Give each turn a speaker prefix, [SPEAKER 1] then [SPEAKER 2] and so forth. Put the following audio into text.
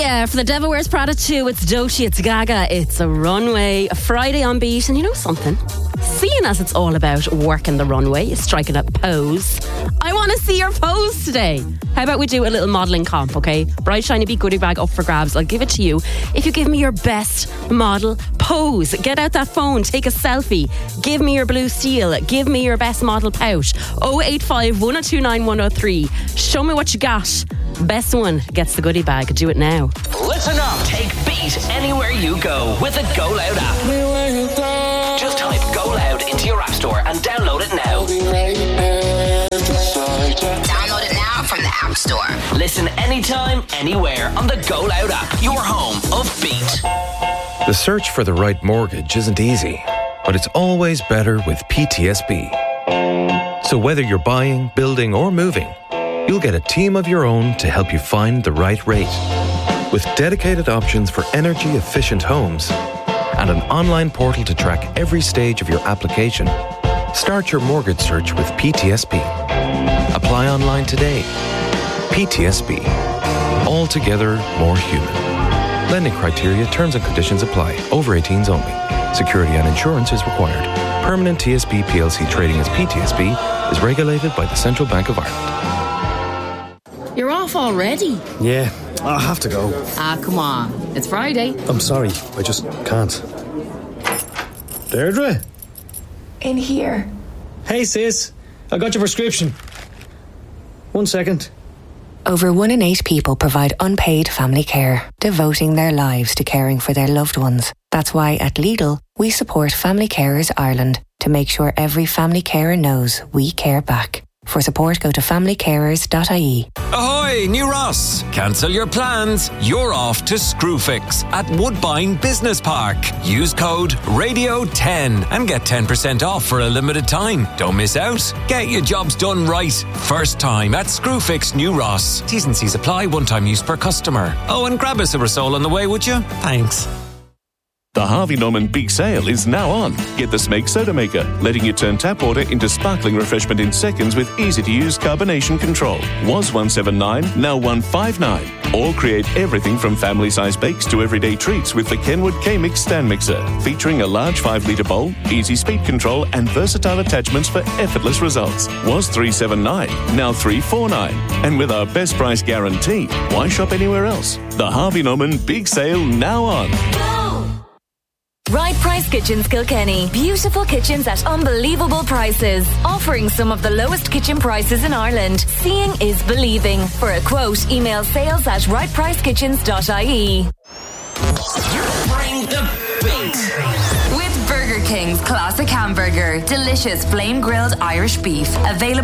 [SPEAKER 1] yeah, for The Devil Wears Prada 2, it's Doechii, it's Gaga, it's a runway, a Friday on beat, and you know something? Seeing as it's all about working the runway, striking a pose, I want to see your pose today. How about we do a little modelling comp, okay? Bright Shiny Beat goodie bag up for grabs. I'll give it to you if you give me your best model pose. Get out that phone, take a selfie, give me your blue steel, give me your best model pout. 085 1029 103. Show me what you got. Best one gets the goodie bag. Do it now.
[SPEAKER 2] Listen up. Take Beat anywhere you go with the Go Loud app. Just type Go Loud into your app store and download it now.
[SPEAKER 3] Download it now from the App Store.
[SPEAKER 2] Listen anytime, anywhere on the Go Loud app. Your home of Beat.
[SPEAKER 4] The search for the right mortgage isn't easy, but it's always better with PTSB. So whether you're buying, building or moving, you'll get a team of your own to help you find the right rate. With dedicated options for energy-efficient homes and an online portal to track every stage of your application, start your mortgage search with PTSB. Apply online today. PTSB. Altogether more human. Lending criteria, terms and conditions apply. Over 18s only. Security and insurance is required. Permanent TSB PLC trading as PTSB is regulated by the Central Bank of Ireland.
[SPEAKER 5] You're off already?
[SPEAKER 6] Yeah, I have to go.
[SPEAKER 5] Ah, come on. It's Friday.
[SPEAKER 6] I'm sorry, I just can't. Deirdre?
[SPEAKER 7] In here.
[SPEAKER 6] Hey sis, I got your prescription. 1 second.
[SPEAKER 8] Over 1 in 8 people provide unpaid family care, devoting their lives to caring for their loved ones. That's why at Lidl, we support Family Carers Ireland to make sure every family carer knows we care back. For support, go to familycarers.ie.
[SPEAKER 9] Ahoy, New Ross! Cancel your plans. You're off to Screwfix at Woodbine Business Park. Use code RADIO10 and get 10% off for a limited time. Don't miss out. Get your jobs done right. First time at Screwfix New Ross. T's and C's apply. One-time use per customer. Oh, and grab us a Rasol on the way, would you? Thanks.
[SPEAKER 10] The Harvey Norman Big Sale is now on. Get the Smeg Soda Maker, letting you turn tap water into sparkling refreshment in seconds with easy-to-use carbonation control. Was $179, now $159. Or create everything from family-sized bakes to everyday treats with the Kenwood K-Mix Stand Mixer, featuring a large 5-litre bowl, easy speed control and versatile attachments for effortless results. Was $379, now $349. And with our best price guarantee, why shop anywhere else? The Harvey Norman Big Sale now on.
[SPEAKER 11] Right Price Kitchens Kilkenny. Beautiful kitchens at unbelievable prices. Offering some of the lowest kitchen prices in Ireland. Seeing is believing. For a quote, email sales@rightpricekitchens.ie.
[SPEAKER 2] Bring the beat.
[SPEAKER 3] With Burger King's classic hamburger, delicious flame grilled Irish beef, available